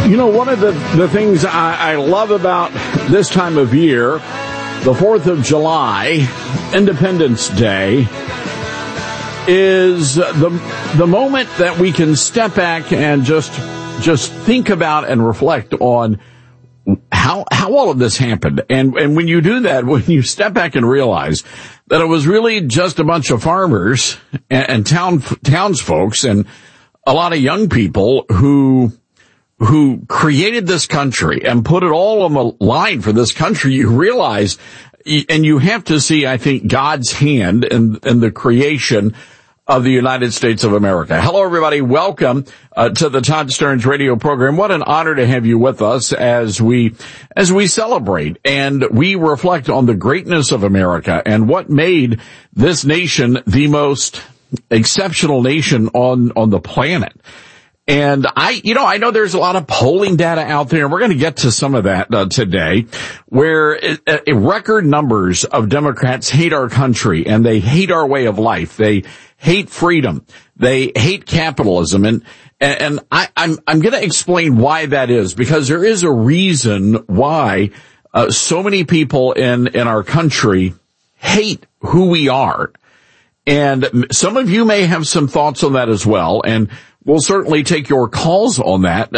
You know, one of the things I love about this time of year, the 4th of July, Independence Day, is the moment that we can step back and just think about and reflect on how all of this happened. And when you do that, when you step back and realize that it was really just a bunch of farmers and townsfolks and a lot of young people who created this country and put it all on the line for this country, you realize, and you have to see, I think, God's hand in the creation of the United States of America. Hello, everybody. Welcome to the Todd Stearns radio program. What an honor to have you with us as we celebrate and we reflect on the greatness of America and what made this nation the most exceptional nation on the planet. And I know there's a lot of polling data out there, and we're going to get to some of that today, where record numbers of Democrats hate our country and they hate our way of life. They hate freedom. They hate capitalism. And I'm going to explain why that is, because there is a reason why so many people in our country hate who we are. And some of you may have some thoughts on that as well, and we'll certainly take your calls on that.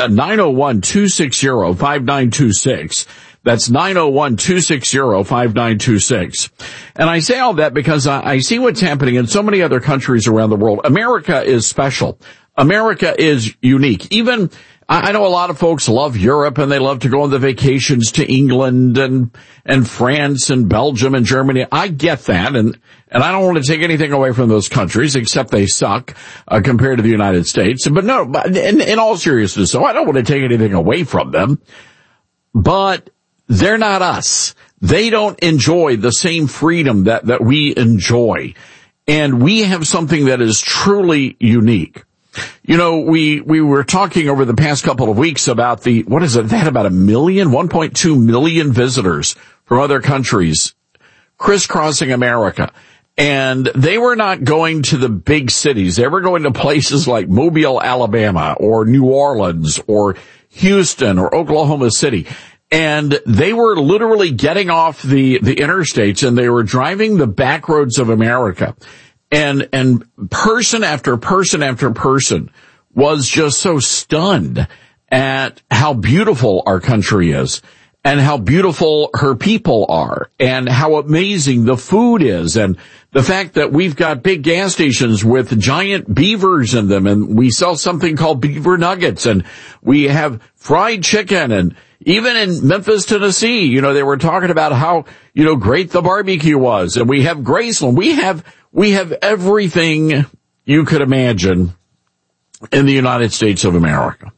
901-260-5926. That's 901-260-5926. And I say all that because I see what's happening in so many other countries around the world. America is special. America is unique. Even I know a lot of folks love Europe and they love to go on the vacations to England and France and Belgium and Germany. I get that, and I don't want to take anything away from those countries except they suck compared to the United States. But no, in all seriousness, so I don't want to take anything away from them. But they're not us. They don't enjoy the same freedom that we enjoy. And we have something that is truly unique. You know, we were talking over the past couple of weeks about they had about 1.2 million visitors from other countries crisscrossing America. And they were not going to the big cities. They were going to places like Mobile, Alabama, or New Orleans, or Houston, or Oklahoma City. And they were literally getting off the interstates and they were driving the back roads of America. And person after person after person was just so stunned at how beautiful our country is and how beautiful her people are and how amazing the food is and the fact that we've got big gas stations with giant beavers in them and we sell something called beaver nuggets and we have fried chicken. And even in Memphis, Tennessee, they were talking about how, great the barbecue was. And we have Graceland. We have everything you could imagine in the United States of America.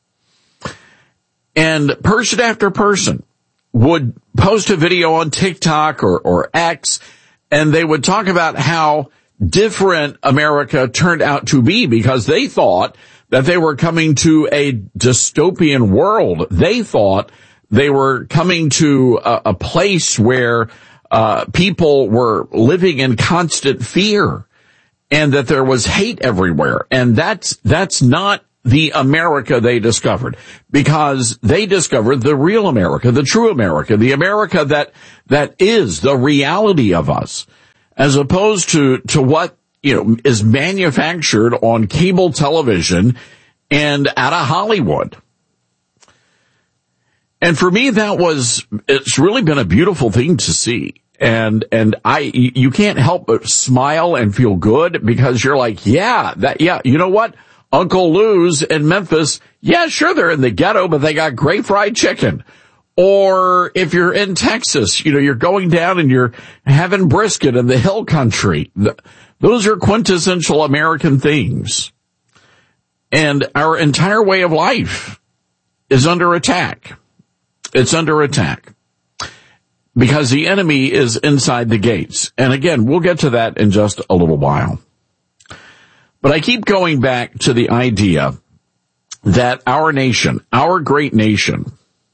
And person after person would post a video on TikTok or X, and they would talk about how different America turned out to be because they thought that they were coming to a dystopian world. They thought they were coming to a place where people were living in constant fear and that there was hate everywhere. And that's not the America they discovered, because they discovered the real America, the true America, the America that is the reality of us, as opposed to what, is manufactured on cable television and out of Hollywood. And for me, it's really been a beautiful thing to see. And you can't help but smile and feel good because you're like, you know what? Uncle Lou's in Memphis, yeah, sure, they're in the ghetto, but they got great fried chicken. Or if you're in Texas, you're going down and you're having brisket in the hill country. Those are quintessential American things. And our entire way of life is under attack. It's under attack because the enemy is inside the gates. And again, we'll get to that in just a little while. But I keep going back to the idea that our nation, our great nation,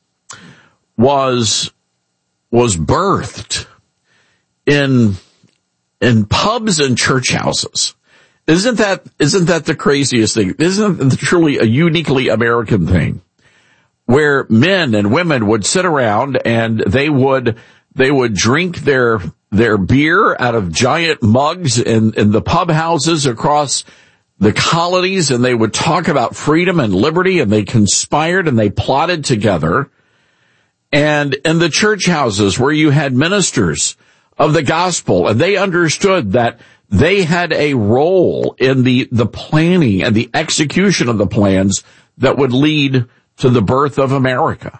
was birthed in pubs and church houses. Isn't that the craziest thing? Isn't it truly a uniquely American thing? where men and women would sit around and they would drink their beer out of giant mugs in the pub houses across the colonies, and they would talk about freedom and liberty, and they conspired and they plotted together. And in the church houses where you had ministers of the gospel, and they understood that they had a role in the planning and the execution of the plans that would lead to the birth of America.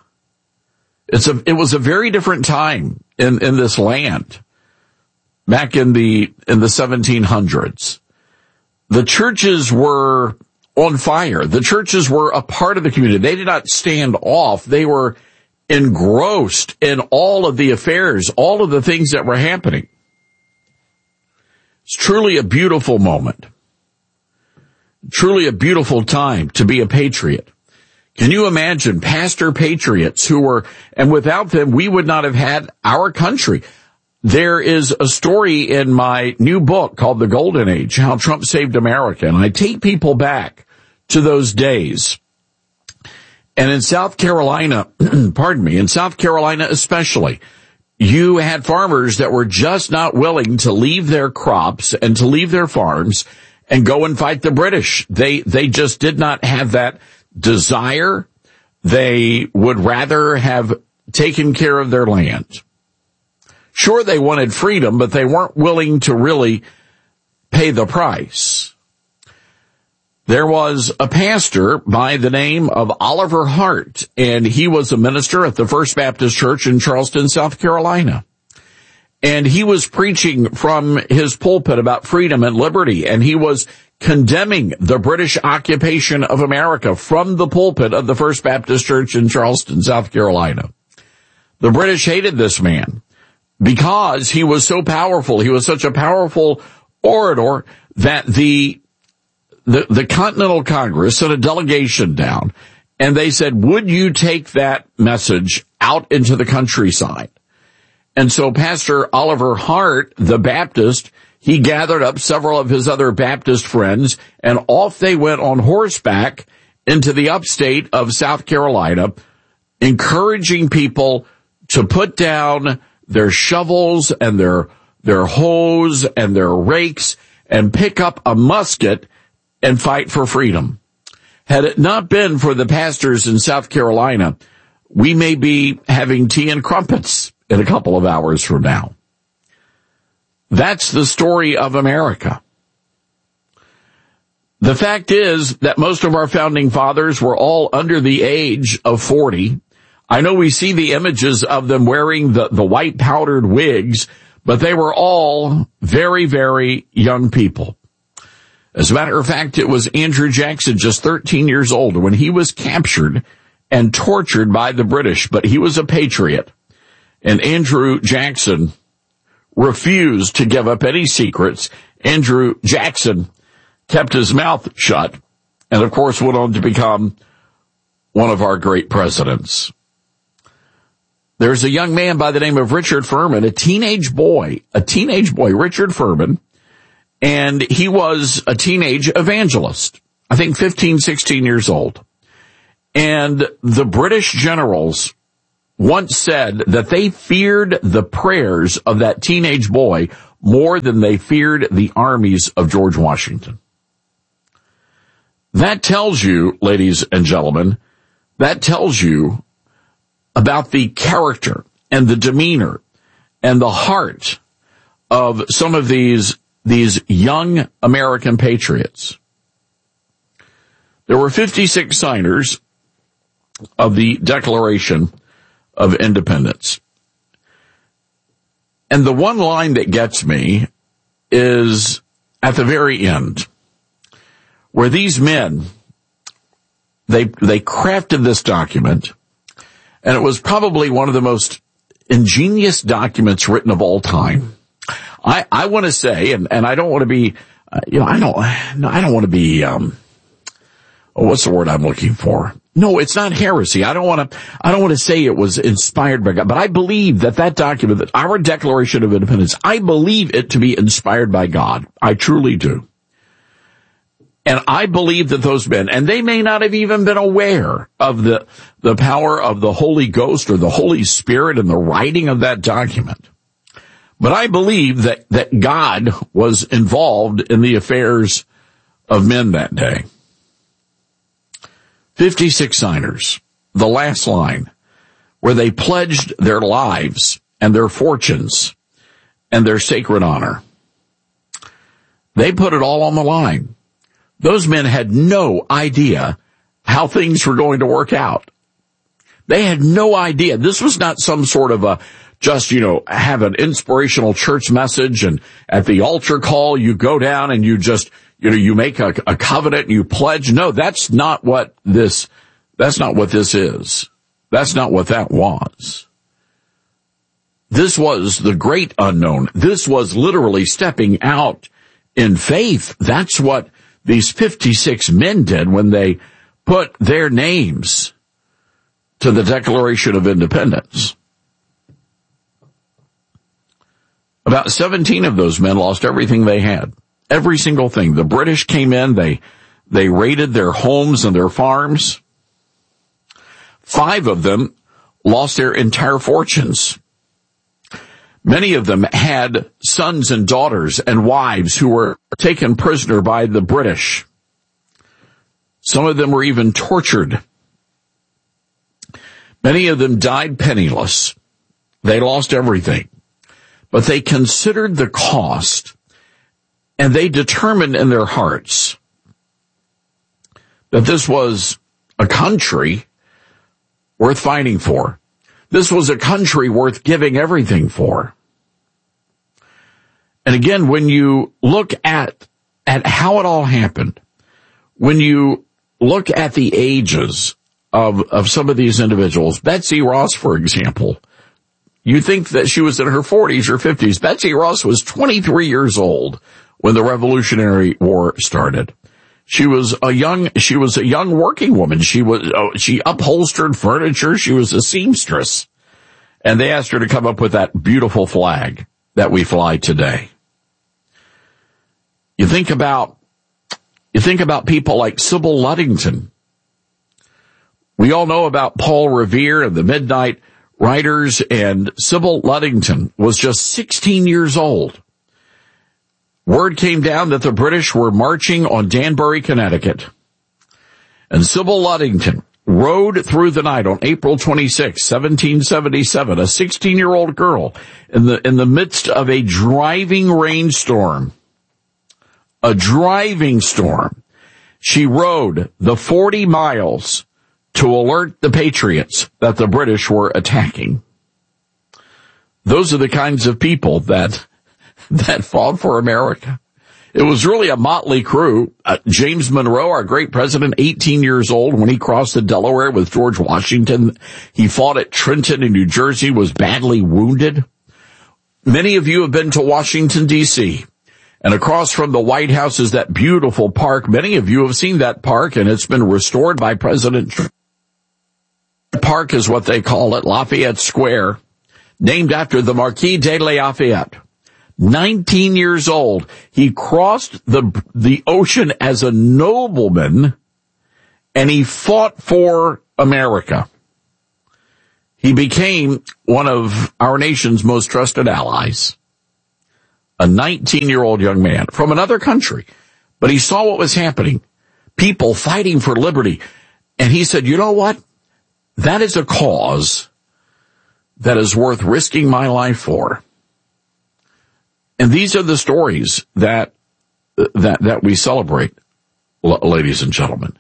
It was a very different time in this land back in the 1700s. The churches were on fire. The churches were a part of the community. They did not stand off. They were engrossed in all of the affairs, all of the things that were happening. It's truly a beautiful moment. Truly a beautiful time to be a patriot. Can you imagine pastor patriots who were, and without them, we would not have had our country. There is a story in my new book called The Golden Age, How Trump Saved America, and I take people back to those days. And in South Carolina, in South Carolina especially, you had farmers that were just not willing to leave their crops and to leave their farms and go and fight the British. They just did not have that desire. They would rather have taken care of their land. Sure, they wanted freedom, but they weren't willing to really pay the price. There was a pastor by the name of Oliver Hart, and he was a minister at the First Baptist Church in Charleston, South Carolina. And he was preaching from his pulpit about freedom and liberty, and he was condemning the British occupation of America from the pulpit of the First Baptist Church in Charleston, South Carolina. The British hated this man because he was so powerful. He was such a powerful orator that the Continental Congress sent a delegation down, and they said, would you take that message out into the countryside? And so Pastor Oliver Hart, the Baptist, he gathered up several of his other Baptist friends, and off they went on horseback into the upstate of South Carolina, encouraging people to put down their shovels and their hoes and their rakes and pick up a musket and fight for freedom. Had it not been for the pastors in South Carolina, we may be having tea and crumpets in a couple of hours from now. That's the story of America. The fact is that most of our founding fathers were all under the age of 40. I know we see the images of them wearing the white powdered wigs, but they were all very, very young people. As a matter of fact, it was Andrew Jackson, just 13 years old, when he was captured and tortured by the British, but he was a patriot. And Andrew Jackson refused to give up any secrets. Andrew Jackson kept his mouth shut and, of course, went on to become one of our great presidents. There's a young man by the name of Richard Furman, a teenage boy, Richard Furman, and he was a teenage evangelist, I think 15, 16 years old. And the British generals once said that they feared the prayers of that teenage boy more than they feared the armies of George Washington. That tells you, ladies and gentlemen, that tells you about the character and the demeanor and the heart of some of these young American patriots. There were 56 signers of the Declaration of Independence. And the one line that gets me is at the very end, where these men, they crafted this document, and it was probably one of the most ingenious documents written of all time. I want to say, and I don't want to be, I don't want to be, what's the word I'm looking for? No, it's not heresy. I don't want to say it was inspired by God, but I believe that document, that our Declaration of Independence, I believe it to be inspired by God. I truly do. And I believe that those men, and they may not have even been aware of the power of the Holy Ghost or the Holy Spirit in the writing of that document. But I believe that God was involved in the affairs of men that day. 56 signers, the last line, where they pledged their lives and their fortunes and their sacred honor. They put it all on the line. Those men had no idea how things were going to work out. They had no idea. This was not some sort of have an inspirational church message, and at the altar call you go down and you just, you make a covenant and you pledge. No, that's not what this is. That's not what that was. This was the great unknown. This was literally stepping out in faith. That's what these 56 men did when they put their names to the Declaration of Independence. About 17 of those men lost everything they had. Every single thing. The British came in, they raided their homes and their farms. 5 of them lost their entire fortunes. Many of them had sons and daughters and wives who were taken prisoner by the British. Some of them were even tortured. Many of them died penniless. They lost everything. But they considered the cost, and they determined in their hearts that this was a country worth fighting for. This was a country worth giving everything for. And again, when you look at how it all happened, when you look at the ages of some of these individuals, Betsy Ross, for example, you think that she was in her 40s or 50s. Betsy Ross was 23 years old when the Revolutionary War started. She was a young working woman. She upholstered furniture. She was a seamstress. And they asked her to come up with that beautiful flag that we fly today. You think about people like Sybil Ludington. We all know about Paul Revere and the Midnight Riders, and Sybil Ludington was just 16 years old. Word came down that the British were marching on Danbury, Connecticut. And Sybil Ludington rode through the night on April 26, 1777, a 16-year-old girl in the midst of a driving rainstorm. A driving storm. She rode the 40 miles to alert the Patriots that the British were attacking. Those are the kinds of people that fought for America. It was really a motley crew. James Monroe, our great president, 18 years old when he crossed the Delaware with George Washington. He fought at Trenton in New Jersey, was badly wounded. Many of you have been to Washington, D.C., and across from the White House is that beautiful park. Many of you have seen that park, and it's been restored by President Trump. The park is what they call it, Lafayette Square, named after the Marquis de Lafayette. 19 years old, he crossed the ocean as a nobleman, and he fought for America. He became one of our nation's most trusted allies. A 19-year-old young man from another country, but he saw what was happening. People fighting for liberty. And he said, you know what? That is a cause that is worth risking my life for. And these are the stories that we celebrate, ladies and gentlemen.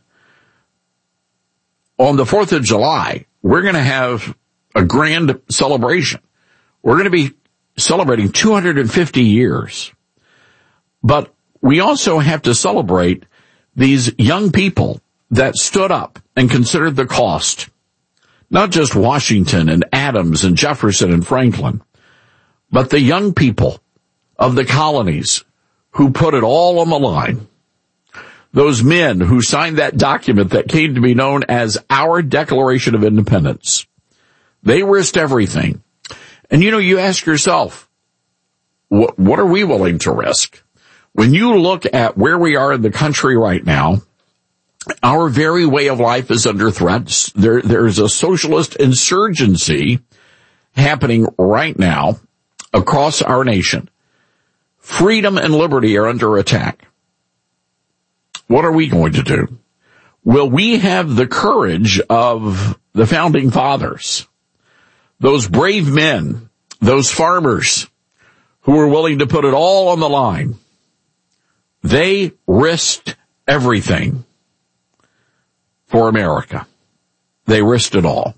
On the 4th of July, we're going to have a grand celebration. We're going to be celebrating 250 years. But we also have to celebrate these young people that stood up and considered the cost. Not just Washington and Adams and Jefferson and Franklin, but the young people of the colonies who put it all on the line. Those men who signed that document that came to be known as our Declaration of Independence. They risked everything. And you ask yourself, what are we willing to risk? When you look at where we are in the country right now, our very way of life is under threat. There's a socialist insurgency happening right now across our nation. Freedom and liberty are under attack. What are we going to do? Will we have the courage of the founding fathers, those brave men, those farmers who were willing to put it all on the line? They risked everything for America. They risked it all.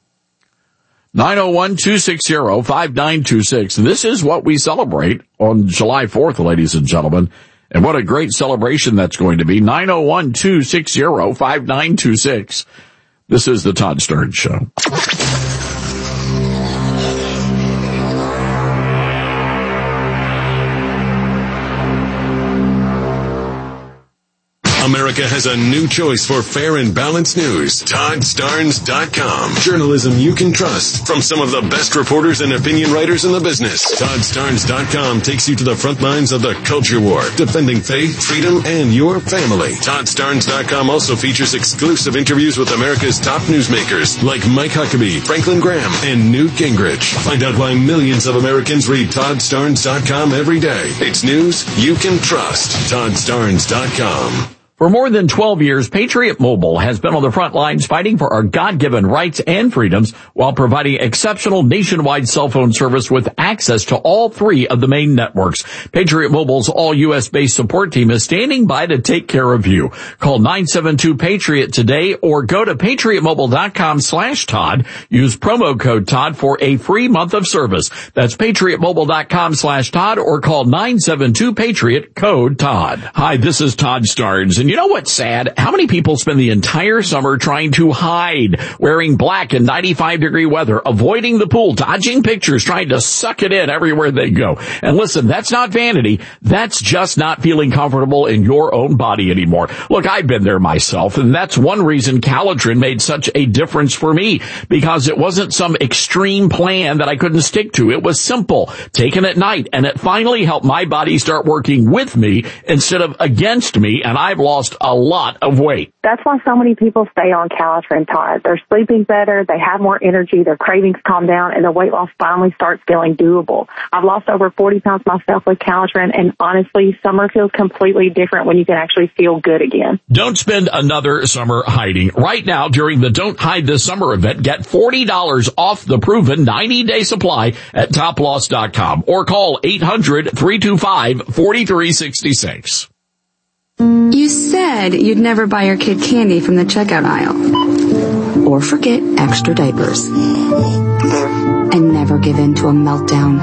901-260-5926. This is what we celebrate on July 4th, ladies and gentlemen. And what a great celebration that's going to be. 901-260-5926. This is the Todd Starnes Show. America has a new choice for fair and balanced news. ToddStarnes.com. Journalism you can trust from some of the best reporters and opinion writers in the business. ToddStarnes.com takes you to the front lines of the culture war, defending faith, freedom, and your family. ToddStarnes.com also features exclusive interviews with America's top newsmakers like Mike Huckabee, Franklin Graham, and Newt Gingrich. Find out why millions of Americans read ToddStarnes.com every day. It's news you can trust. ToddStarnes.com. For more than 12 years, Patriot Mobile has been on the front lines fighting for our God-given rights and freedoms while providing exceptional nationwide cell phone service with access to all three of the main networks. Patriot Mobile's all-U.S.-based support team is standing by to take care of you. Call 972-PATRIOT today or go to patriotmobile.com/Todd. Use promo code Todd for a free month of service. That's patriotmobile.com/Todd or call 972-PATRIOT code Todd. Hi, this is Todd Starnes. And you know what's sad? How many people spend the entire summer trying to hide, wearing black in 95-degree weather, avoiding the pool, dodging pictures, trying to suck it in everywhere they go. And listen, that's not vanity. That's just not feeling comfortable in your own body anymore. Look, I've been there myself, and that's one reason Caladrin made such a difference for me, because it wasn't some extreme plan that I couldn't stick to. It was simple, taken at night, and it finally helped my body start working with me instead of against me, and I've lost a lot of weight. That's why so many people stay on Caladrin, Todd. They're sleeping better, they have more energy, their cravings calm down, and their weight loss finally starts feeling doable. I've lost over 40 pounds myself with Caladrin, and honestly, summer feels completely different when you can actually feel good again. Don't spend another summer hiding. Right now, during the Don't Hide This Summer event, get $40 off the proven 90-day supply at toploss.com or call 800-325-4366. You said you'd never buy your kid candy from the checkout aisle. Or forget extra diapers. And never give in to a meltdown.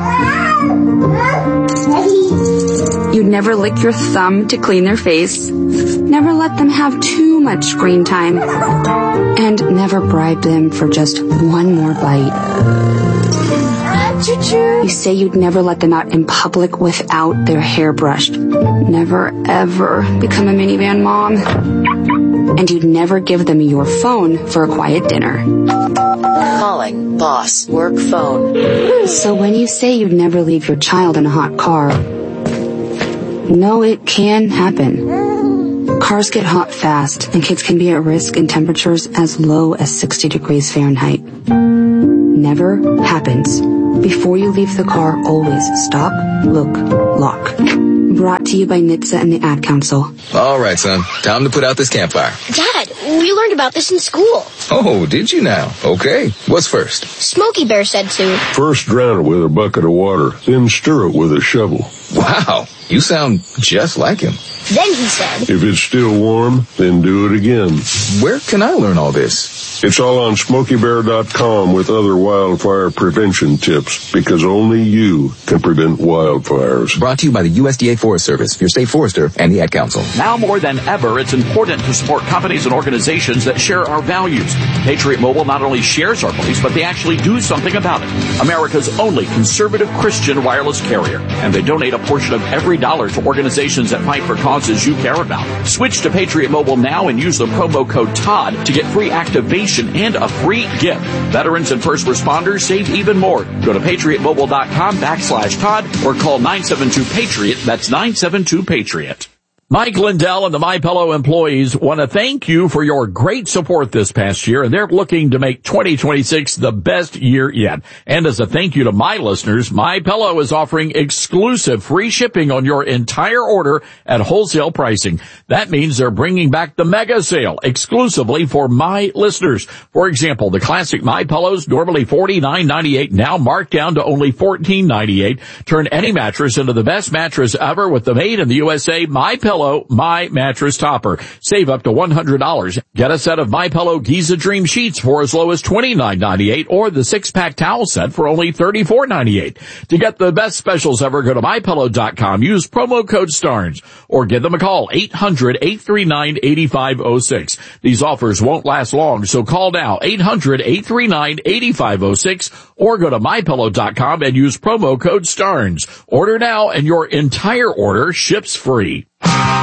You'd never lick your thumb to clean their face. Never let them have too much screen time. And never bribe them for just one more bite. You say you'd never let them out in public without their hair brushed. Never, ever become a minivan mom. And you'd never give them your phone for a quiet dinner. Calling boss work phone. So when you say you'd never leave your child in a hot car, no, it can happen. Cars get hot fast, and kids can be at risk in temperatures as low as 60 degrees Fahrenheit. Never happens. Before you leave the car, always stop, look, lock. Brought to you by NHTSA and the Ad Council. All right, son. Time to put out this campfire. Dad, we learned about this in school. Oh, did you now? Okay. What's first? Smokey Bear said to. First drown it with a bucket of water, then stir it with a shovel. Wow, you sound just like him. Then he said, if it's still warm, then do it again. Where can I learn all this? It's all on SmokeyBear.com with other wildfire prevention tips, because only you can prevent wildfires. Brought to you by the USDA Forest Service, your state forester, and the Ad Council. Now more than ever, it's important to support companies and organizations that share our values. Patriot Mobile not only shares our beliefs, but they actually do something about it. America's only conservative Christian wireless carrier. And they donate a portion of every dollar to organizations that fight for causes you care about. Switch to Patriot Mobile now and use the promo code TODD to get free activation and a free gift. Veterans and first responders save even more. Go to patriotmobile.com/Todd or call 972-PATRIOT. That's 972-PATRIOT. Mike Lindell and the MyPillow employees want to thank you for your great support this past year, and they're looking to make 2026 the best year yet. And as a thank you to my listeners, MyPillow is offering exclusive free shipping on your entire order at wholesale pricing. That means they're bringing back the mega sale exclusively for my listeners. For example, the classic MyPillows, normally $49.98, now marked down to only $14.98. Turn any mattress into the best mattress ever with the made in the USA MyPillow My Mattress Topper. Save up to $100. Get a set of MyPillow Giza Dream Sheets for as low as $29.98 or the 6-pack towel set for only $34.98. To get the best specials ever, go to MyPillow.com. Use promo code STARNS or give them a call, 800-839-8506. These offers won't last long, so call now, 800-839-8506 or go to MyPillow.com and use promo code STARNS. Order now and your entire order ships free.